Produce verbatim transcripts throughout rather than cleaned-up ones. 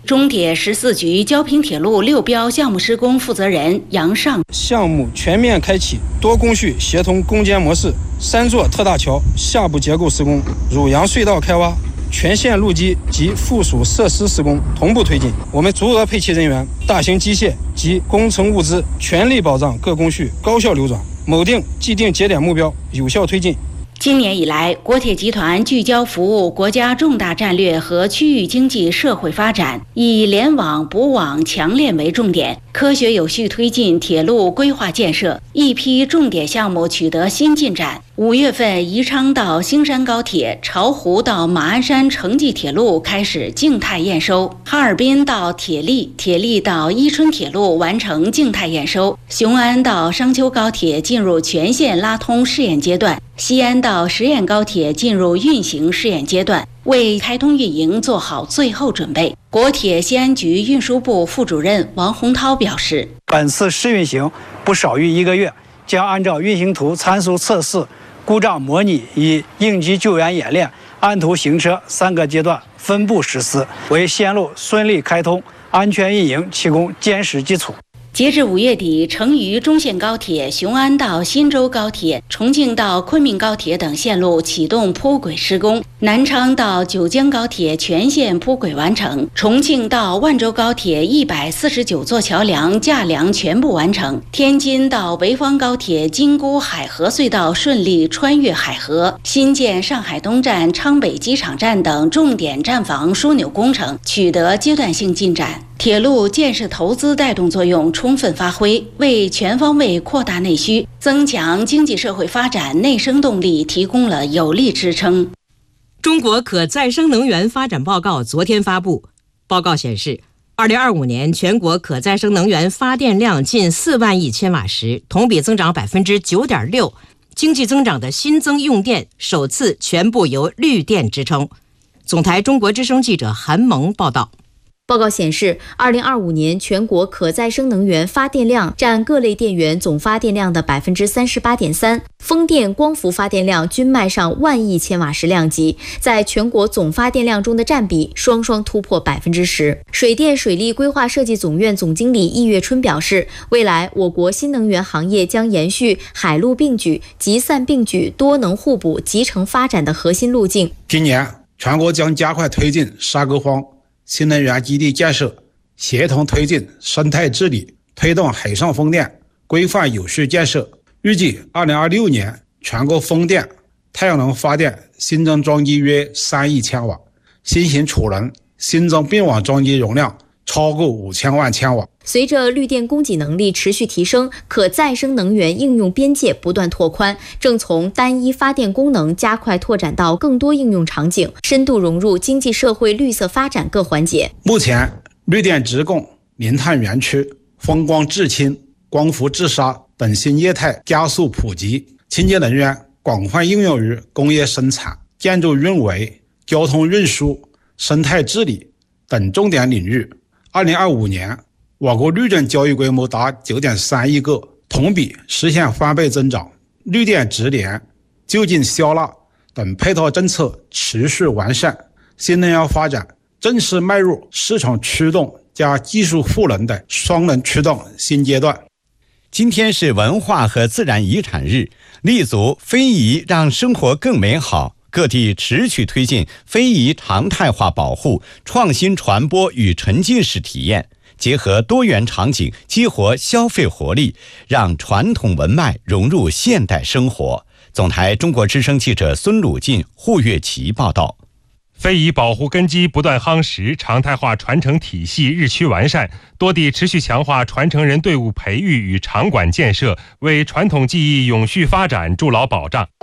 中铁十四局焦平铁路六标项目施工负责人杨尚， 项目全面开启多工序协同攻坚模式，三座特大桥下部结构施工，汝阳隧道开挖，全线路基及附属设施施工同步推进。我们足额配齐人员、大型机械及工程物资，全力保障各工序高效流转，锚定既定节点目标，有效推进。 今年以来，国铁集团聚焦服务国家重大战略和区域经济社会发展，以联网、补网、强链为重点，科学有序推进铁路规划建设，一批重点项目取得新进展。五月份，宜昌到兴山高铁、巢湖到马鞍山城际铁路开始静态验收；哈尔滨到铁力、铁力到伊春铁路完成静态验收；雄安到商丘高铁进入全线拉通试验阶段；西安到十堰高铁进入运行试验阶段，为开通运营做好最后准备。国铁西安局运输部副主任王洪涛表示， 本次试运行不少于一个月，将按照运行图参数测试、故障模拟与应急救援演练、按图行车三个阶段分步实施，为线路顺利开通、安全运营提供坚实基础。 截至五月底，成渝中线高铁、雄安到新州高铁、重庆到昆明高铁等线路启动铺轨施工，南昌到九江高铁全线铺轨完成，重庆到万州高铁一百四十九座桥梁架梁全部完成，天津到潍坊高铁金沽海河隧道顺利穿越海河，新建上海东站、昌北机场站等重点站房枢纽工程取得阶段性进展。铁路建设投资带动作用充分发挥，为全方位扩大内需、增强经济社会发展内生动力提供了有力支撑。 中国可再生能源发展报告昨天发布，报告显示，二零二五年全国可再生能源发电量近四万亿千瓦时，同比增长百分之九点六，经济增长的新增用电首次全部由绿电支撑。总台中国之声记者韩萌报道。 报告显示，二零二五年全国可再生能源发电量占各类电源总发电量的百分之三十八点三，风电、光伏发电量均迈上万亿千瓦时量级，在全国总发电量中的占比双双突破百分之十。水电水利规划设计总院总经理易月春表示，未来我国新能源行业将延续海陆并举、集散并举、多能互补、集成发展的核心路径。 今年全国将加快推进沙沟荒新能源基地建设，协同推进生态治理，推动海上风电规范有序建设。预计二零二六年全国风电、太阳能发电新增装机约三亿千瓦，新型储能新增并网装机容量超过五千万千瓦。 随着绿电供给能力持续提升，可再生能源应用边界不断拓宽，正从单一发电功能加快拓展到更多应用场景，深度融入经济社会绿色发展各环节。 目前，绿电直供、零碳园区、风光制氢、光伏制沙等新业态加速普及，清洁能源广泛应用于工业生产、建筑运维、交通运输、生态治理等重点领域。二零二五年，我国绿电交易规模达 九点三亿个，同比实现翻倍增长。绿电直联、就近消纳等配套政策持续完善，新能源发展正式迈入市场驱动加技术赋能的双能驱动新阶段。 今天是文化和自然遗产日，立足非遗让生活更美好，各地持续推进非遗常态化保护、创新传播与沉浸式体验，结合多元场景，激活消费活力，让传统文脉融入现代生活。总台中国之声记者孙鲁进、胡月琪报道。 非遗保护根基不断夯实，常态化传承体系日趋完善，多地持续强化传承人队伍培育与场馆建设，为传统技艺永续发展筑牢保障。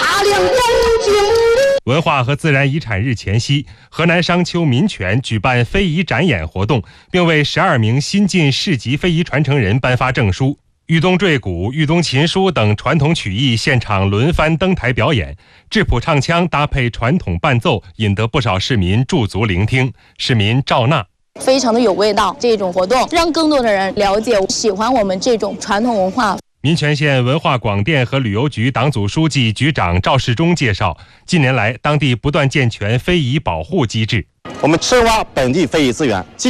文化和自然遗产日前夕，河南商丘民权举办非遗展演活动，并为十二名新晋市级非遗传承人颁发证书。豫东坠鼓、豫东琴书等传统曲艺现场轮番登台表演，质朴唱腔搭配传统伴奏，引得不少市民驻足聆听。市民赵娜： 非常的有味道，这种活动让更多的人了解、喜欢我们这种传统文化。 民权县文化广电和旅游局党组书记、局长赵世忠介绍，近年来当地不断健全非遗保护机制。 我们深挖本地非遗资源，积